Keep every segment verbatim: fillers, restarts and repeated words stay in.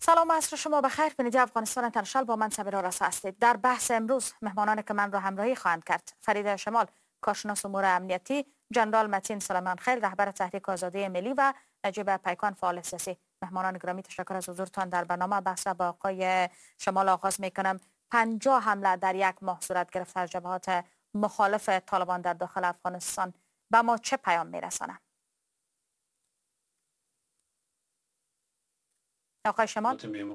سلام عصر شما بخیر. بیننده افغانستان تنشل با من صبیرا رسا هستید. در بحث امروز مهمانانی که من را همراهی خواهند کرد: فرید شمال، کارشناس امور امنیتی، جنرال متین سلیمان خیل، رهبر تحریک آزادی ملی، و نجیب پیکان، فعال سیاسی. مهمانان گرامی، تشکر از حضورتان در برنامه. بحث با آقای شمال آغاز میکنم. پنجاه حمله در یک ماه صورت گرفته از جبهات مخالف طالبان در داخل افغانستان. به ما چه پیام میرسانه؟ آقای شمال.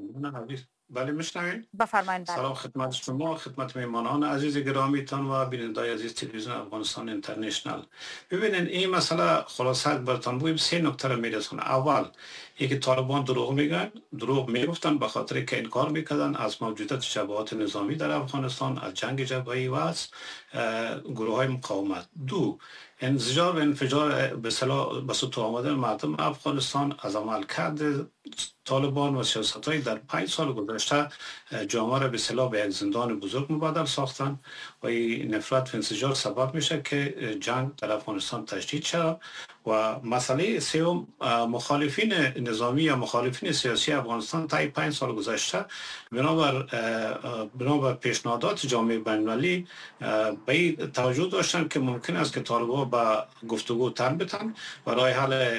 بله میشنوید؟ بفرمایید. سلام خدمت شما، خدمت میهمانان عزیز گرامیتان و بینندگان عزیز تلویزیون افغانستان اینترنشنال. ببینید این مسئله خلاصه برتان بگویم سه نکته را میرسونه. اول اینکه طالبان دروغ میگن، دروغ میگفتن به خاطر که انکار میکردن از موجودیت جبهات نظامی در افغانستان، از جنگ جبهه‌ای و از گروه های مقاومت. دو، انزجار و انفجار به اصطلاح به سطح آمدن مردم افغانستان از عملکرد طالبان و سیاست‌های در پنج سال گذشته جامعه را به اصطلاح به یک زندان بزرگ مبادل ساختن و این نفرت و انزجار سبب میشه که جنگ در افغانستان تشدید شود. و مسئله سوم، مخالفین نظامی یا مخالفین سیاسی افغانستان طی پنج سال گذشته بنابر بنابر پیشنهادات جامعه بین‌المللی به توجه داشتن که ممکن است که طالبان با گفتگو تن بتن و راه حل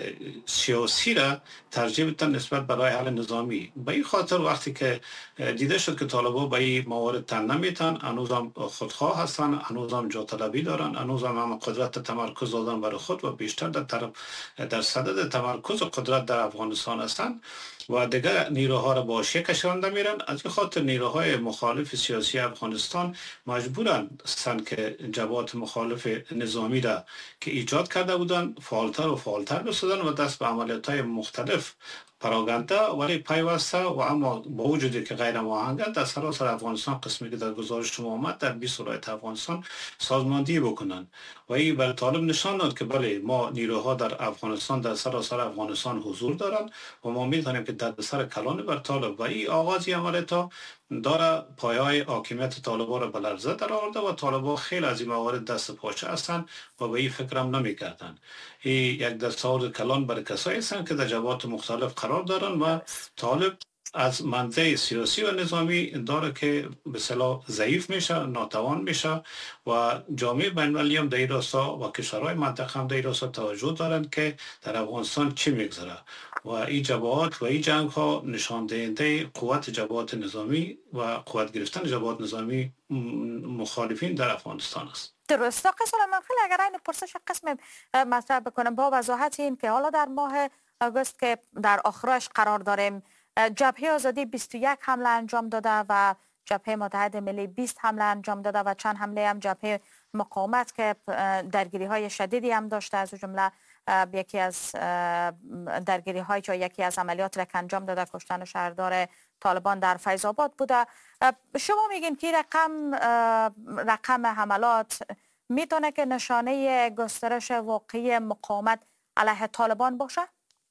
سیاسی را ترجیح بدن نسبت به راه حل نظامی. به این خاطر وقتی که دیده شد که طالبان به این موارد تن نمیتن، هنوز هم خودخواه هستن، هنوز هم جا طلبی دارن، هنوز هم, هم قدرت تمرکز دادن برای خود و بیشتر در طرف در صدد تمرکز و قدرت در افغانستان هستند و دیگر نیروها را با شیء کشانده میرن. از این خاطر نیروهای مخالف سیاسی افغانستان مجبورن هستند که جبهات مخالف نظامی را که ایجاد کرده بودند فعالتر و فعالتر بسازن و دست به عملیات‌های مختلف پراگنده ولی پیوسته و اما با وجودی که غیر معاهده در سراسر افغانستان، قسمی که در گزارش شما آمد، در بیست ولایت افغانستان سازماندهی بکنن و این بر طالب نشان داد که بله ما نیروها در افغانستان در سراسر افغانستان حضور دارن و ما می‌دانیم که در سر کلان بر طالب و این آغازی عملیات داره پایه‌های حاکمیت طالبان را به لرزه در آورده و طالبان خیلی از این موارد دست پاچه هستند و به این فکر هم نمی‌کردن. این یک دستاورد کلان برای کسایی هستند که در جبهات مختلف قرار دارن و طالب از منطقه سیاسی و نظامی داره که به اصطلاح ضعیف میشه، ناتوان میشه و جامعه بین‌المللی هم در این راستا و کشورهای منطقه هم در این راستا توجه دارند که در افغانستان چی میگذره و این جبهات و این جنگ ها نشان دهنده قوت جبهات نظامی و قوت گرفتن جبهات نظامی مخالفین در افغانستان است. درست. آقای سلیمان خیل، اگر این پرسش قسم مطرح بکنم با وضاحت این که حالا در ماه آگوست که در آخرش قرار داریم، جبهه آزادی بیست و یک حمله انجام داده و جبهه متحد ملی بیست حمله انجام داده و چند حمله هم جبهه مقاومت که درگیری های شدیدی هم داشته، از جمله یکی از درگیری های که یکی از عملیات را که انجام داده کشتن شهردار طالبان در فیض آباد بوده. شما میگین که رقم رقم حملات میتونه که نشانه گسترش واقعی مقاومت علیه طالبان باشه؟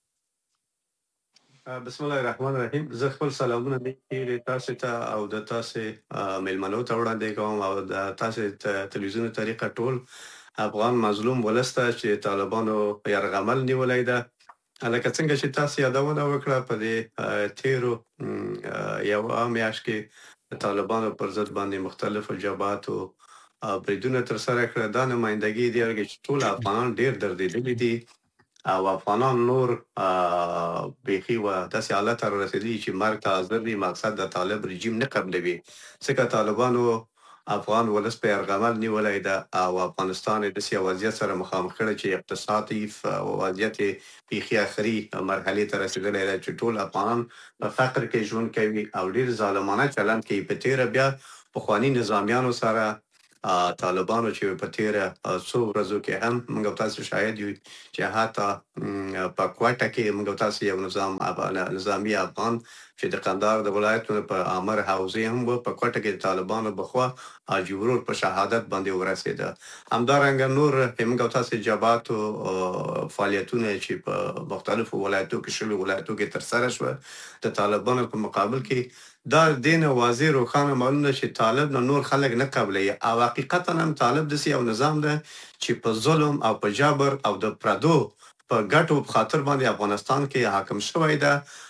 بسم الله الرحمن الرحیم. زه خپل سلامونه میکړم تاسو ته او د تاسو میلمنو ته وړاندې کوم او د تاسو تلویزیون طریقه ټول افغان مظلوم ولسته چې طالبانو یرغمل نیولای ده. لکه څنګه چې تاسو یادونه وکړه په دې تیرو یو میاشت کې طالبانو پر ضد باندې مختلفو جبهاتو بریدونه تر سره کړل. دا نمائندګي دی چې ټول افغانان ډیر دردېدلي دي او افغانان نور بیخي و داسې حالت را رسېدلي چې مرګ ته حاضر دي. مقصد د طالب رژیم نه قبلوي، ځکه طالبانو افغان ولس په یرغمل نیولی ده او افغانستان یې داسې وضعیت سره مخامخ کړی چې اقتصادي وضعیت یې بیخي اخري مرحلې ته رسېدلی ده چې ټول افغانان په فقر کې ژوند کوي او ډېر ظالمانه چلند کوي. په تېره بیا پخواني نظامیانو سره طالبانو چې په تیره څو ورځو کې هم موږ تاسو شاهد یو چې حتی په کوټه کې موږ تاسو یو نظام نظامی افغان چې د قندهار د ولایتونو په امر حوزې هم په کوټه کې طالبانو بخوا حاجي ورور په شهادت باندې ورسېده. همدارنګه نور موږ تاسو جبهاتو فعالیتونه چې په مختلفو ولایتو کې شلو ولایتو کې تر سره شو د طالبانو په مقابل کې دا دین واضح روخانه معلومه چې طالب نه نور خلک نه قبلې او حقیقتا هم طالب د یو نظام ده چې په ظلم او په جبر او د پردو په ګټو په خاطر باندې افغانستان کې حاکم شوی ده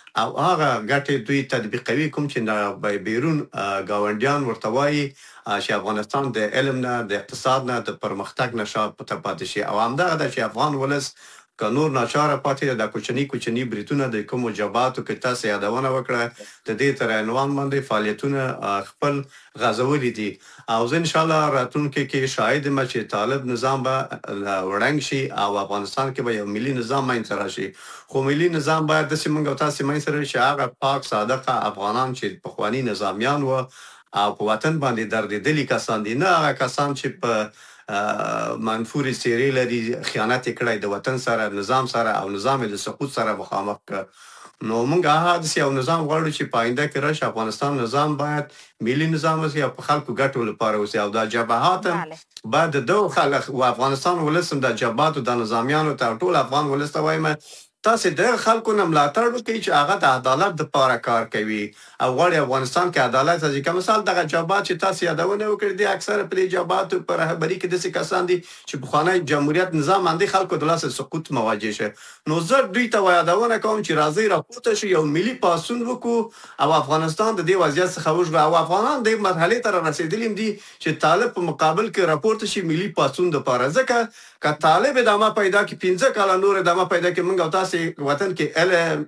او هغه ګټې دوی تطبیقوي کوم چې بیرون گاونډیان ورته وایي چې افغانستان د علم نه د اقتصاد نه د پرمختګ نه شاته پاتې شي او همدغه د چې افغان ولس که نور ناچاره پاتې د کوچني کوچني بریتونه د کومو جبهاتو کې تاسو یادونه وکړه د دې تر عنوان باندې فعالیتونه خپل غزولي دي او زه ان شاء الله راتلونکي کې شاهد یم چې طالب نظام به وړنګ شي او افغانستان کې به یو ملي نظام منځ راشي خو ملي نظام باید د سیمه او تاسو منځ سره شي هغه پاک صادقه افغانان چې په خواني نظامیان و او په وطن باندې دردېدلي کسان دي نه هغه کسان چې په منفوري سیري لري خیانت کړی د وطن سره نظام سره او نظام د سقوط سره مخامخ ک نو موږ هغه د یو نظام غواړو چې پاینده کې راشي افغانستان نظام باید ملي نظام وي او په خلکو ګټو لپاره وي او د جبهات بعد د خلک او افغانستان ولسم د جبهات او د نظامیانو ته ټول افغان ولست وایم تاسو د خلکو نه ملاتړ وکړئ چې هغه د عدالت لپاره کار کوي او غواړي افغانستان کې عدالت ځکه کوم مثال دغه جبهات چې تاسو یادونه وکړئ د اکثره په جبهات په رهبری کې د څه کسان دي چې په خانه جمهوریت نظام باندې خلکو د لاس سقوط مواجه شه نو زه دوی ته یادونه کوم چې راځي راپورته شي یو ملي پاسون وکړو او افغانستان د دې وضعیت څخه وژغ او افغانان د مرحله تر رسیدلیم دي چې طالب په مقابل کې راپورته شي ملي پاسون د لپاره ځکه که طالب دمه پیدا کې پنځه کاله نور دمه پیدا کې موږ تاسو وطن کې علم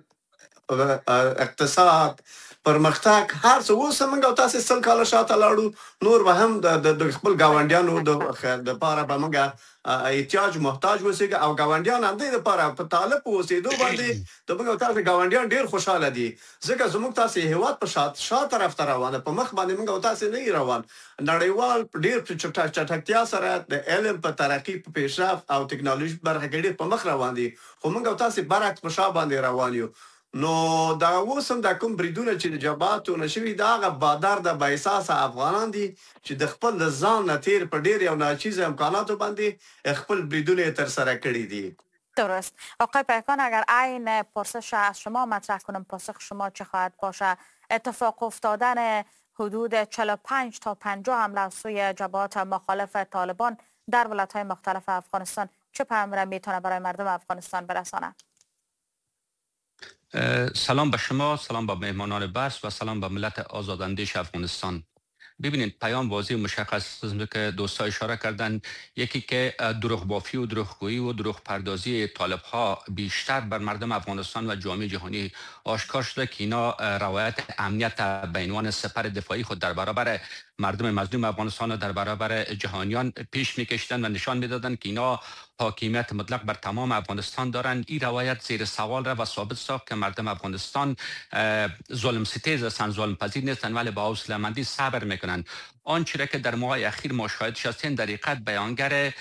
اقتصاد پرمختګ هر څه اوس موږ تاسو سل کاله شاته لاړو نور به هم د خپل گاونډیانو د لپاره به موږ احتیاج محتاج وسیګه او گاونډیان هم د لپاره په طالب اوسېدو باندې د موږ تاسو گاونډیان ډیر خوشاله دي ځکه زموږ تاسو هیواد په شات شات طرف ته روانه په مخ باندې موږ تاسو نه روان نړیوال ډیر چټکتیا سره د علم په ترقی په پیشرفت او ټکنالوژي برخه کې ډیر په مخ روان دي خو موږ تاسو برعکس په شا باندې روان یو نو دا اوسم د کوم بریدونه چې د جبهاتو نشوي دا غ بادر د بایساس افغانان دي چې د خپل ځان نتیر په ډیر یو ناچیز امکاناتو باندې خپل بریدونه تر سره کړی دي. درست. آقای پیکان اگر عین پرسش از شما مطرح کنم پاسخ شما چه خواهد باشه؟ اتفاق افتادن حدود چهل و پنج تا پنجاه حمله از سوی جبهات مخالف طالبان در ولایت‌های مختلف افغانستان چه پیام میتونه برای مردم افغانستان برسانه؟ سلام به شما، سلام به مهمانان بحث و سلام به ملت آزاداندیش افغانستان. ببینید پیام واضح و مشخص که دوستا اشاره کردن یکی که دروغ بافی و دروغگویی و دروغ پردازی طالب ها بیشتر بر مردم افغانستان و جامعه جهانی آشکار شده که اینا روایت امنیت به عنوان سپر دفاعی خود در برابر مردم مظلوم افغانستان و در برابر جهانیان پیش میکشیدن و نشان میدادن که اینا حاکمیت مطلق بر تمام افغانستان دارند. این روایت زیر سوال را و ثابت ساخت که مردم افغانستان ظلم ستیز هستند، ظلم پذیر نیستند ولی با حوصله‌مندی صبر میکنند. آنچه را که در ماه اخیر ما شاهدش هستیم در حقیقت بیانگر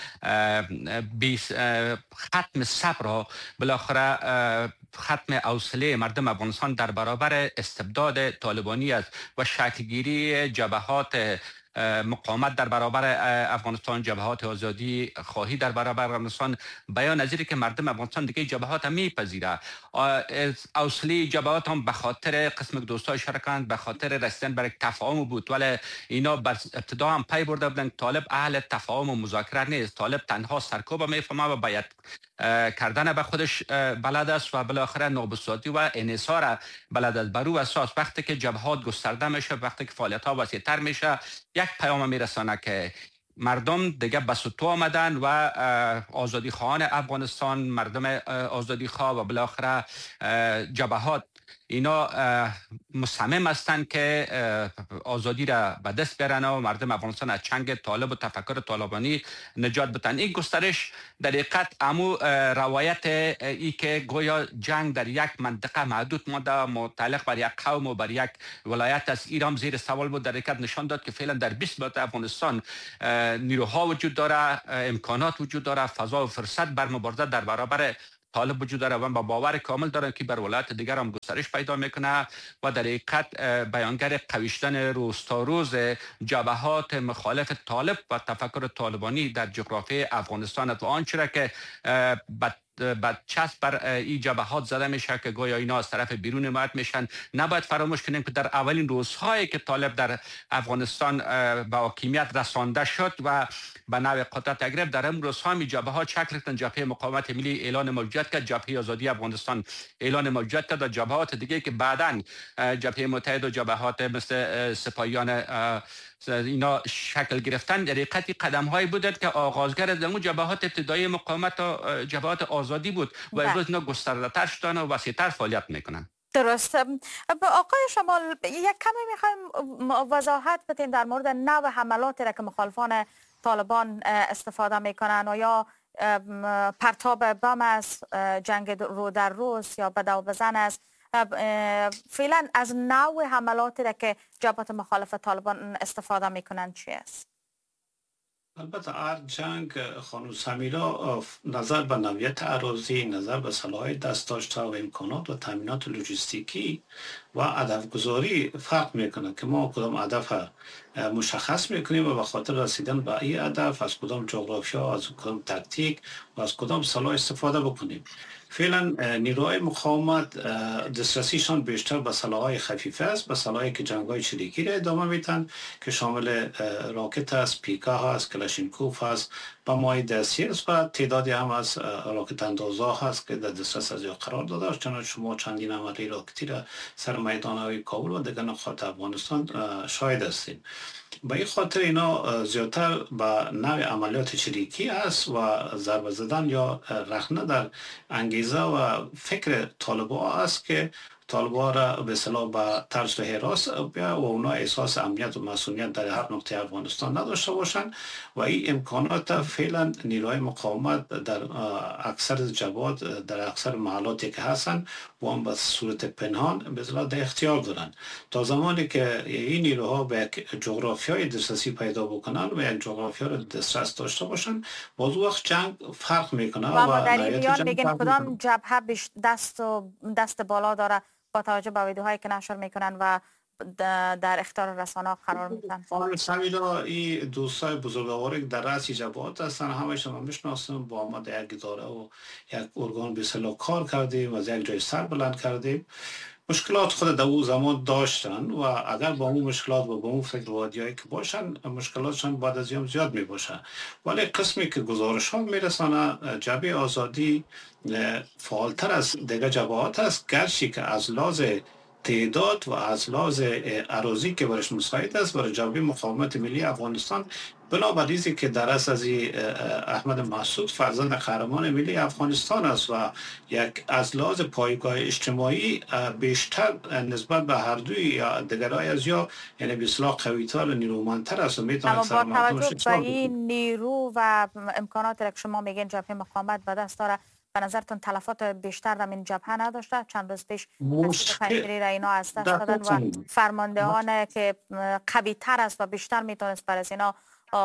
ختم صبر را بالاخره ختم حوصله مردم افغانستان در برابر استبداد طالبانی است و شکلگیری جبهات مقاومت در برابر افغانستان، جبهات آزادی خواهی در برابر افغانستان بیان نظری که مردم افغانستان دیگه جبهات هم میپذیره. حوصله جبهات هم به خاطر قسم دوستای شرکان به خاطر رسیدن بر تفاهم بود ولی اینا بر ابتدا هم پی برده بودن طالب اهل تفاهم و مذاکره نیست. طالب تنها سرکوب میفهمه و باید کردن به خودش بلد است و بالاخره نابساطی و انحصار بلد است. بر او اساس وقتی که جبهات گسترده میشه، وقتی که فعالیت ها وسیع‌تر میشه، یک پیام میرسانه که مردم دیگه به سطوح آمدن و آزادی خواهان افغانستان، مردم آزادی خواه و بالاخره جبهات اینا مصمم هستند که آزادی را به دست بیارن و مردم افغانستان از چنگ طالب و تفکر طالبانی نجات بدن. این گسترش در حقیقت امو روایت ای که گویا جنگ در یک منطقه محدود مانده متعلق بر یک قوم و بر یک ولایت از ایران زیر سوال بود در حقیقت نشان داد که فعلا در بیست ولایت افغانستان نیروها وجود داره، امکانات وجود داره، فضا و فرصت بر مبارزه در برابر طالب وجود داره و با باور کامل دارن که بر ولایت دیگر هم گسترش پیدا میکنه و در حقیقت بیانگر قویشتن روز تا روز جبهات مخالف طالب و تفکر طالبانی در جغرافی افغانستان و آنچه را که بدچسب بر این جبهات زده میشه که گویا اینا از طرف بیرون حمایت میشن. نباید فراموش کنیم که در اولین روزهایی که طالب در افغانستان به حاکمیت رسانده شد و به نوع قدرت گرفت، در این روزها می جبهات شکل گرفتن. جبهه مقاومت ملی اعلان موجودیت کرد، جبهه آزادی افغانستان اعلان موجودیت کرد و جبهات دیگه که بعداً جبهه متحد و جبهات مثل سپاهیان اینا شکل گرفتن، در حقیقت قدم هایی بودند که آغازگر از اون جبهات ابتدایی مقاومت و جبهات آزادی بود و امروز اینا گسترده تر شدن و وسیع‌تر فعالیت میکنن. درست. آقای شمال، یک کمی میخوایم وضاحت بدین در مورد نوع حملاتی را که مخالفان طالبان استفاده میکنن، و یا پرتاب بم است، جنگ رو در روز یا بدو بزن است. فعلا از نوع حملاتی را که جبهات مخالف طالبان استفاده میکنن چی است؟ البته هر جنگ خانم سمیرا نظر به نوعیت اراضی، نظر به صلاح دستداشته و امکانات و تامینات لوجستیکی و هدف گذاری فرق میکنه که ما کدام هدف مشخص میکنیم و به خاطر رسیدن به این هدف از کدام جغرافیا، از کدام تکتیک و از کدام سلاح استفاده بکنیم. فعلا نیروهای مقاومت دسترسیشان بیشتر به سلاح‌های خفیفه است، به سلاحی که جنگ‌های چریکی را ادامه میتن که شامل راکت است، پیکا هست، کلاشینکوف هست، بم‌های دستی است و تعدادی هم از راکت اندازها هست که در دسترس از قرار داده است. چنانچه شما چندین عملی راکتی را سر میدان‌های کابل و دیگر نقاط افغانستان شاهد هستید. به این خاطر اینا زیادتر به نوع عملیات چریکی است و ضربه زدن یا رخنه در انگیزه و فکر طالبان است که طالبان را به اصطلاح به طرز و حراس و اونا احساس امنیت و مسئولیت در هر نقطه افغانستان نداشته باشند و این امکانات فعلا نیروهای مقاومت در اکثر جبهات، در اکثر محلاتی که هستند و هم به صورت پنهان به اصطلاح در اختیار دارند. تا زمانی که این نیروها به یک جغرافیای دسترسی پیدا بکنن و یک جغرافیا را دسترس داشته باشند، باز وقت جنگ فرق میکنه و ما در این میان بگین کدام جبهه دست و دست بالا داره با توجه به ویدیوهایی که نشر میکنن و در اختیار رسانه‌ها قرار میدن؟ خانم سمیرا، این دوستای بزرگواری که در رأس جبهات هستن همشون هم میشناسم، با ما در یک اداره و یک ارگان به اصطلاح کار کردیم و از یک جای سر بلند کردیم. مشکلات خود در اون زمان داشتن و اگر با اون مشکلات و با اون فکر وادیایی که باشن، مشکلاتشان بعد از یوم زیاد می باشه. ولی قسمی که گزارش ها میرسانه جبهه آزادی فعالتر از دیگر جبهات است، گرچه که از لحاظ تعداد و از لحاظ اراضی که برش مساعد است برای جبهه مقاومت ملی افغانستان، بنابر ریزی که در اصل از احمد مسعود فرزند قهرمان ملی افغانستان است و یک از لحاظ پایگاه اجتماعی بیشتر نسبت به هر دوی یا دیگرای از یا یعنی به اصطلاح قوی‌تر و نیرومندتر است و میتونه سر مردمش به این نیرو و امکاناتی که شما میگین جبهه مقاومت به دست داره، به نظرتون تلفات بیشتر در این جبهه نداشته؟ چند روز پیش پنجشنبه را اینا از دست دادن و فرماندهان که قوی تر است و بیشتر میتونست بر از اینا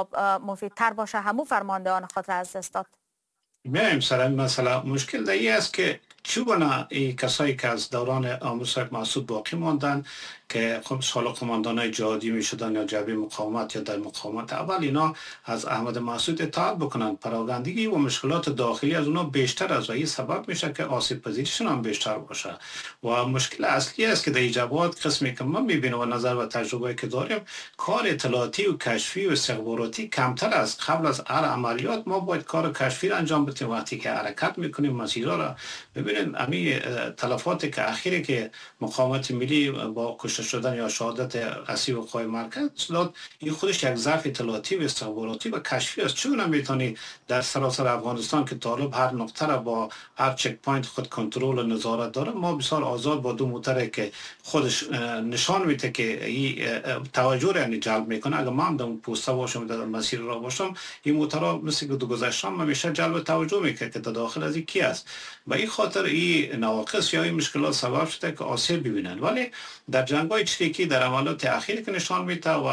مفیدتر باشه، همو فرماندهان خود را از دست داد. میایم سر این مسئله. مشکل در این است که چوبنا این کسایی که از دوران آموز صاحب مسعود باقی ماندن که خب سال قماندان های جهادی می شدن یا جبهه مقاومت یا در مقاومت اول، اینا از احمد مسعود اطاعت بکنن. پراگندگی و مشکلات داخلی از اونا بیشتر است و این سبب میشه که آسیب پذیریشون هم بیشتر باشه و مشکل اصلی است که در جبهات قسمی که من میبینم و نظر و تجربه که داریم، کار اطلاعاتی و کشفی و استخباراتی کمتر است. قبل از هر عملیات ما باید کار کشفی را انجام بدیم. وقتی که حرکت میکنیم مسیرها را ببینید، امی تلفاتی که اخیری که مقاومت ملی با کشته شدن یا شهادت اسیر و قوای مرکز داد، این خودش یک ضعف اطلاعاتی و استخباراتی و کشفی است. چون نمیتونی در سراسر افغانستان که طالب هر نقطه را با هر چک پوینت خود کنترل و نظارت داره، ما بسیار آزاد با دو موتر که خودش نشان میده که این توجه را یعنی جلب میکنه. اگر من در پوسته باشم در مسیر را باشم، این موترها مثل که دو گذشتم همیشه جلب توجه میکنه که داخل از این کی است. به این خاطر این نواقص یا این مشکلات سبب شده که آسیب ببینند. ولی در جنگ‌های چریکی در عملیات اخیر که نشان میده و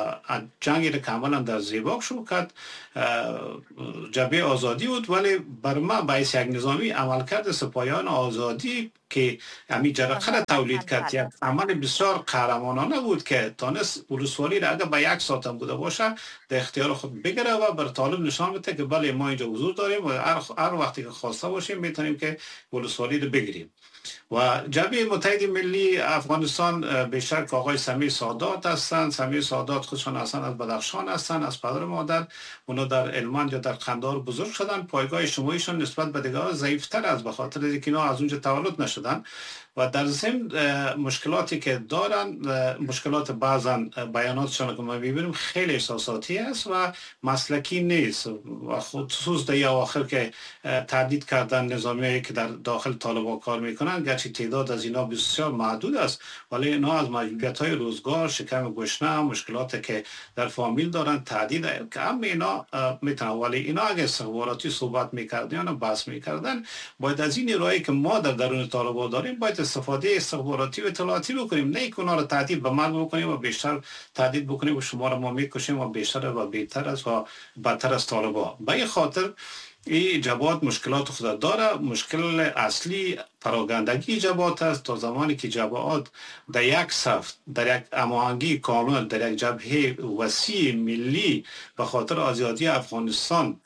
جنگی که کاملا در زیباک شروع کرد، جبهه آزادی بود، ولی بر ما باعث یک نظامی عملکرد سپاهیان آزادی که همین جرقه را تولید کرد. یک عمل بسیار قهرمانانه بود که تانست ولسوالی را اگر به یک ساعت هم بوده باشه در اختیار خود بگیره و بر طالب نشان بده که بله ما اینجا حضور داریم و هر, هر وقتی که خواسته باشیم میتونیم که ولسوالی رو بگیریم. و جبهه متحد ملی افغانستان بیشتر که آقای سمیع سادات هستند. سمیع سادات خودشان اصلا از بدخشان هستند، از پدر مادر اونا در المان یا در قندهار بزرگ شدن. پایگاه اجتماعیشان نسبت به دیگران ضعیفتر است به خاطر اینکه اینا از اونجا تولد نشدن و در ضمن مشکلاتی که دارن، مشکلات بعضا بیاناتشان که ما میبینیم خیلی احساساتی است و مسلکی نیست و خصوص در اواخر که تهدید کردن نظامیایی که در داخل طالبان کار میکنن، گرچه تعداد از اینا بسیار محدود است ولی اینا از محدودیت های روزگار، شکم گشنه، مشکلاتی که در فامیل دارن، تهدید که هم اینا میتونن. ولی اینا اگه استخباراتی صحبت میکردن و بحث میکردن باید از این نیروهایی که ما در درون طالبان داریم باید استفاده استخباراتی و اطلاعاتی بکنیم، نه اینکه اونا رو تهدید به مرگ بکنیم و بیشتر تهدید بکنیم و شما رو ما میکشیم و بیشتر و بهتر است و بدتر از طالبان. به این خاطر این جبهات مشکلات خود داره. مشکل اصلی پراگندگی جبهات است. تا زمانی که جبهات در یک صف، در یک هماهنگی کامل، در یک جبهه وسیع ملی به خاطر آزادی افغانستان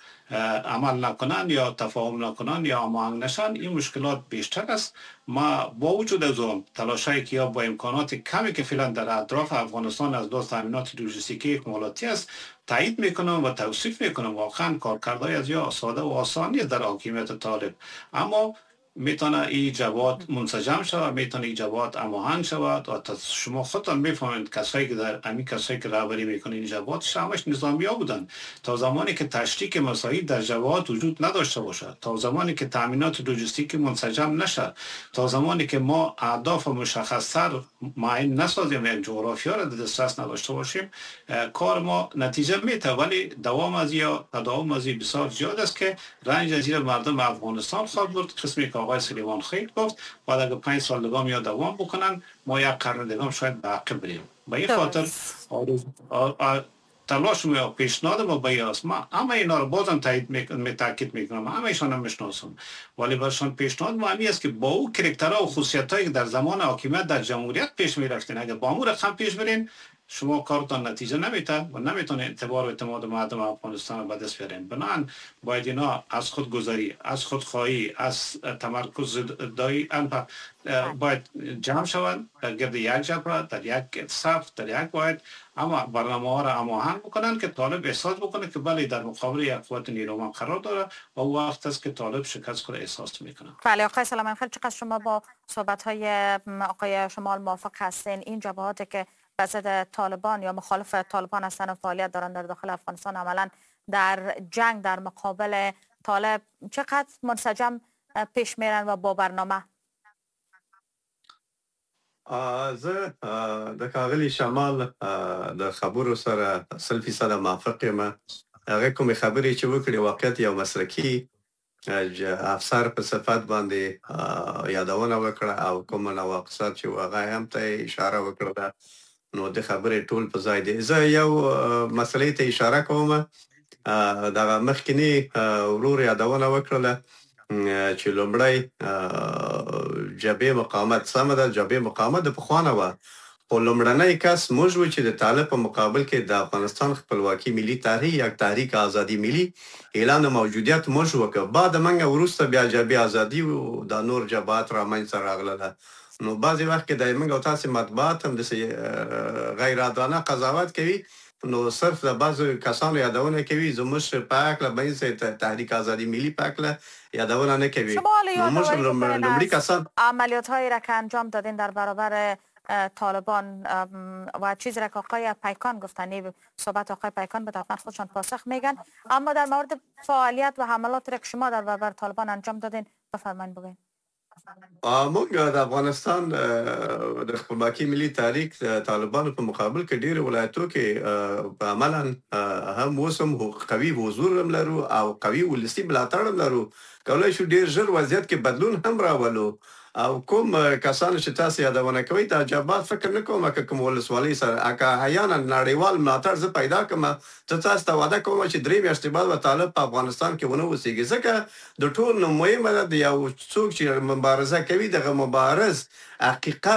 عمل نکنن یا تفاهم نکنن یا هماهنگ نشن، این مشکلات بیشتر است. ما با وجود از اون تلاشایی که یا با امکانات کمی که فعلا در اطراف افغانستان از دو تامینات لوجستیکی اکمالاتی است تایید میکنم و توصیف میکنم واقعا کارکردهای از یا ساده و آسانی در حاکمیت طالب، اما میتونه این جبهات منسجم شود، میتونه این جبهات هماهنگ شود و شما خودتان میفهمید کسایی که در همین کسایی که رهبری میکنن این جبهات همش نظامی‌ها بودن. تا زمانی که تشریک مساعی در جبهات وجود نداشته باشد، تا زمانی که تامینات لوجستیکی منسجم نشه، تا زمانی که ما اهداف مشخص‌تر معین نسازیم، یک جغرافیا را در دسترس نداشته باشیم، کار ما نتیجه میده. ولی دوام از یا تداوم از بسیار زیاد است که رنج از زیر مردم افغانستان خواهد برد. قسمی که آقای سلیمان خیل گفت بعد اگه پنج سال دیگه یا دوام بکنن ما یک قرن دیگه شاید به عقب بریم. به این خاطر تلاش می پیشنهاد ما به است. ما همه اینا رو بازم تایید می تاکید میکنم، همه ایشان هم میشناسم، ولی برشان پیشنهاد ما همی است که با او کرکترها و خصوصیتایی که در زمان حاکمیت در جمهوریت پیش میرفتین اگه با امور رقم پیش برین شما کارتان نتیجه نمیده و نمیتونه اعتبار و اعتماد مردم افغانستان رو به دست بیارین. بنابراین باید اینا از خودگذاری، از خودخواهی، از تمرکز دایی باید جمع شوند در گرد یک جبهه، در یک صف، در یک باید اما برنامه ها را هماهنگ بکنن که طالب احساس بکنه که بله در مقابل یک قوت نیرومند قرار داره و او وقت است که طالب شکست خود احساس میکنه. بله آقای سلیمان خیل، چقدر شما با صحبت های آقای شمال موافق هستین؟ این جبهاتی که به ضد طالبان یا مخالف طالبان هستن و فعالیت دارن در داخل افغانستان عملا در جنگ در مقابل طالب چقدر منسجم پیش میرن و با برنامه؟ زه د ښاغلي شمال د خبرو سره سل فیصده موافق یم. هغه کومې خبرې چې وکړې واقعیت یو مسلکي افسر په صفت باندې یادونه وکړه او کوم نواقصات چې هغه هم ته اشاره وکړه نو د خبرې ټول په ځای دی. زه یو مسلې ته اشاره کوم. دغه مخکینی ورور یادونه وکړله چې لومړی جبهه مقاومت سمه ده، جبهه مقاومت د پخوانه وه، خو لومړنی کس موږ و چې د طالب په مقابل کې د افغانستان خپلواکي ملي تحریک یک تحریک آزادي ملي اعلان موجودیت موږ وکړ. بعد موږ وروسته بیا جبهه آزادي او د نور جبهات رامنځته راغله. نو بعضې وخت کې د موږ او تاسې مطبوعات هم داسې غیر عادلانه قضاوت کوي، نو صرف د بعضو کسانو یادونه کوي، زموږ په هکله بین تحریک آزادی ملی په هکله یادونه نه کوي. شما لومړی کسان عملیات هایی را که انجام دادین در برابر طالبان و چیزی را که آقای پیکان گفتن، صحبت آقای پیکان به طبعا خودشان پاسخ میگن، اما در مورد فعالیت و حملات را که شما در برابر طالبان انجام دادین بفرمایید بگین. موږ د افغانستان د خپلواکي ملي تحریک د طالبانو په مقابل کې ډېر ولایتو کې په عملا هم اوس هم قوي حضور هم لرو او قوي ولسي ملاتړ هم لرو. کولی شو ډېر ژر وضعیت کې بدلون هم راولو او کوم کسان چې تاسو یادونه کوي دا جواب فکر نه کوم که کوم ولسوالۍ سره اکه احیانا نړیوال ملاتړ زه پیدا کوم ته تاسو ته وعده کوم چې درې میاشتې بعد به طالب په افغانستان کې ونه اوسېږي ځکه د ټول نه مهمه ده د یو څوک چې مبارزه کوي دغه مبارز حقیقت